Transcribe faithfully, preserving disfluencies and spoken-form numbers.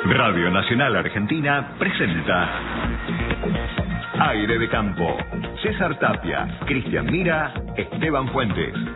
Radio Nacional Argentina presenta Aire de Campo. César Tapia, Cristian Mira, Esteban Fuentes.